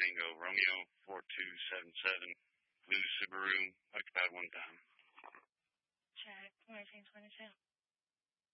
Tango, Romeo 4277, Blue Subaru, occupied one time. Check, 1422.